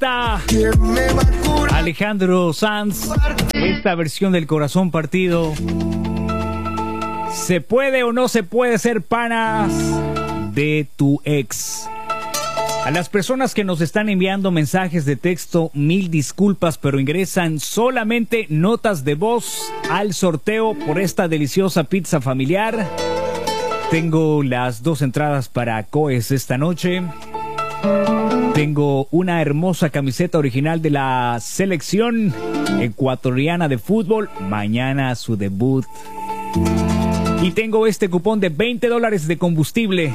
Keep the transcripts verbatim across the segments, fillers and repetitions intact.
Esta Alejandro Sanz, esta versión del Corazón Partido. ¿Se puede o no se puede ser panas de tu ex? A las personas que nos están enviando mensajes de texto, mil disculpas, pero ingresan solamente notas de voz al sorteo por esta deliciosa pizza familiar. Tengo las dos entradas para Coes esta noche. Tengo una hermosa camiseta original de la selección ecuatoriana de fútbol. Mañana su debut. Y tengo este cupón de veinte dólares de combustible.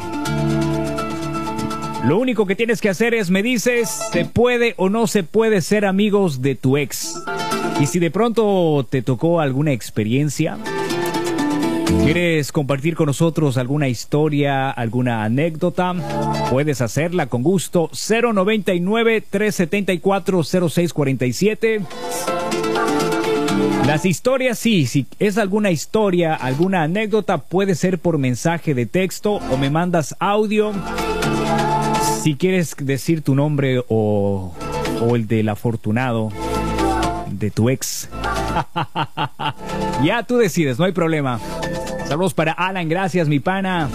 Lo único que tienes que hacer es me dices, ¿se puede o no se puede ser amigos de tu ex? Y si de pronto te tocó alguna experiencia, ¿quieres compartir con nosotros alguna historia, alguna anécdota? Puedes hacerla con gusto. cero noventa y nueve, trescientos setenta y cuatro, cero seis cuarenta y siete. Las historias, sí, si es alguna historia, alguna anécdota, puede ser por mensaje de texto o me mandas audio. Si quieres decir tu nombre o, o el del afortunado de tu ex, ya tú decides, no hay problema. Saludos para Alan, gracias mi pana.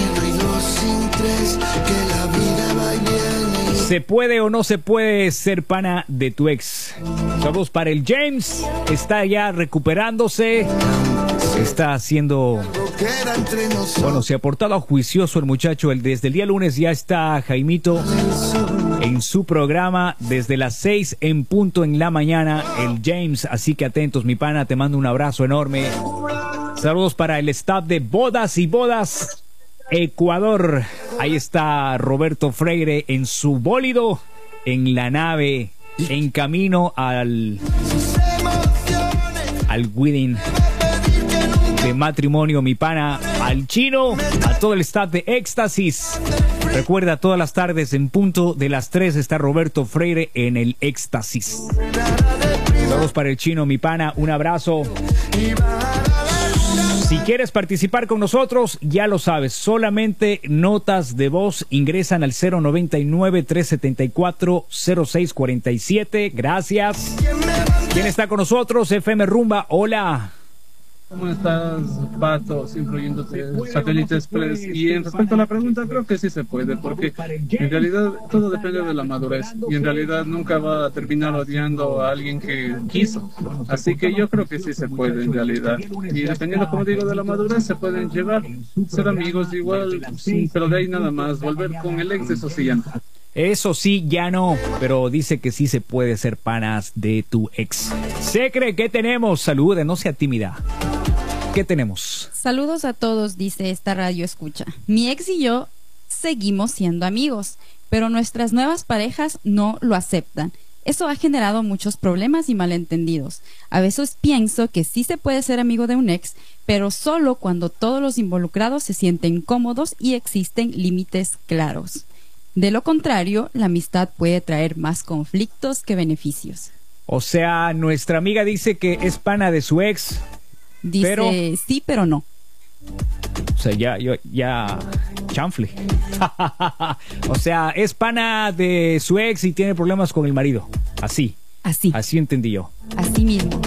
¿Se puede o no se puede ser pana de tu ex? Saludos para el James, está ya recuperándose, está haciendo... Bueno, se ha portado juicioso el muchacho. El, desde el día lunes ya está Jaimito en su programa desde las seis en punto en la mañana, el James, así que atentos mi pana, te mando un abrazo enorme. Saludos para el staff de Bodas y Bodas Ecuador. Ahí está Roberto Freire en su bólido, en la nave, en camino al al wedding de matrimonio, mi pana, al chino, a todo el staff de Éxtasis. Recuerda, todas las tardes en punto de las tres está Roberto Freire en el Éxtasis. Saludos para el chino, mi pana, un abrazo. Si quieres participar con nosotros, ya lo sabes, solamente notas de voz ingresan al cero noventa y nueve, trescientos setenta y cuatro, cero seis cuarenta y siete. Gracias. ¿Quién está con nosotros? F M Rumba, hola. ¿Cómo estás, Pato? Incluyéndote Satélite Express. Y en respecto a la pregunta, creo que sí se puede, porque en realidad todo depende de la madurez. Y en realidad nunca va a terminar odiando a alguien que quiso. Así que yo creo que sí se puede, en realidad. Y dependiendo, como digo, de la madurez, se pueden llevar, ser amigos igual, pero de ahí nada más. Volver con el ex, eso sí ya no. Eso sí, ya no, pero dice que sí se puede ser panas de tu ex. Secre, ¿qué tenemos? Salude, no sea tímida. ¿Qué tenemos? Saludos a todos, dice esta radio escucha. Mi ex y yo seguimos siendo amigos, pero nuestras nuevas parejas no lo aceptan. Eso ha generado muchos problemas y malentendidos. A veces pienso que sí se puede ser amigo de un ex, pero solo cuando todos los involucrados se sienten cómodos y existen límites claros. De lo contrario, la amistad puede traer más conflictos que beneficios. O sea, nuestra amiga dice que es pana de su ex. Dice pero... sí, pero no. O sea, ya, ya, ya, chanfle. O sea, es pana de su ex y tiene problemas con el marido. Así. Así. Así entendí yo. Así mismo.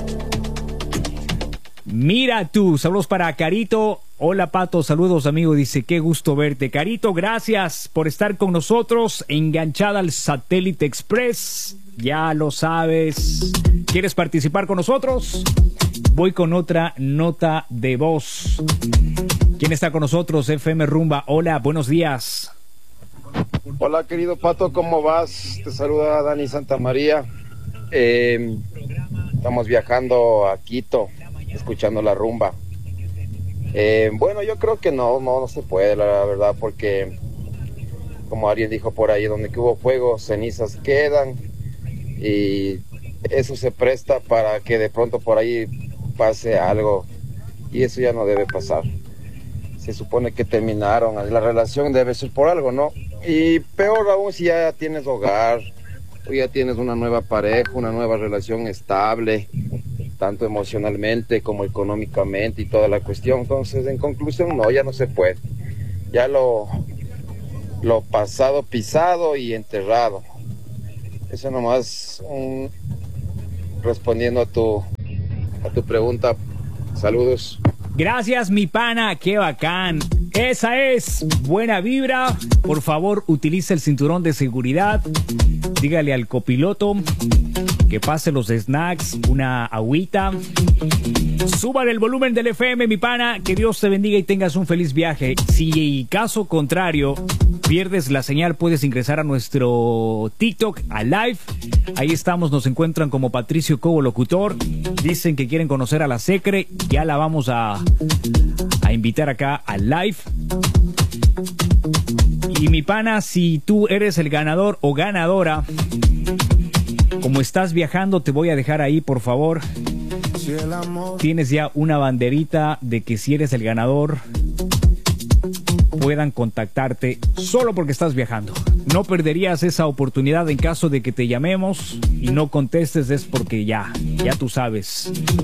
Mira tú, saludos para Carito. Hola Pato, saludos amigo, dice qué gusto verte. Carito, gracias por estar con nosotros, enganchada al Satélite Express. Ya lo sabes. ¿Quieres participar con nosotros? Voy con otra nota de voz. ¿Quién está con nosotros? F M Rumba, hola, buenos días. Hola querido Pato, ¿cómo vas? Te saluda Dani Santamaría. Eh, estamos viajando a Quito, escuchando la rumba. Eh, bueno, yo creo que no, no, no se puede, la verdad, porque como alguien dijo por ahí, donde que hubo fuego, cenizas quedan, y eso se presta para que de pronto por ahí pase algo, y eso ya no debe pasar. Se supone que terminaron, la relación debe ser por algo, ¿no? Y peor aún si ya tienes hogar, o ya tienes una nueva pareja, una nueva relación estable, tanto emocionalmente como económicamente y toda la cuestión. Entonces, en conclusión, no, ya no se puede. Ya lo, lo pasado pisado y enterrado. Eso nomás um, respondiendo a tu, a tu pregunta. Saludos. Gracias, mi pana, qué bacán. Esa es buena vibra. Por favor, utilice el cinturón de seguridad. Dígale al copiloto que pase los snacks, una agüita. Suban el volumen del F M, mi pana. Que Dios te bendiga y tengas un feliz viaje. Si caso contrario pierdes la señal, puedes ingresar a nuestro TikTok, a Live. Ahí estamos, nos encuentran como Patricio Cobo Locutor. Dicen que quieren conocer a la Secre. Ya la vamos a, a invitar acá al Live. Y mi pana, si tú eres el ganador o ganadora, como estás viajando, te voy a dejar ahí, por favor. Tienes ya una banderita de que si eres el ganador puedan contactarte solo porque estás viajando. No perderías esa oportunidad en caso de que te llamemos y no contestes, es porque ya, ya tú sabes.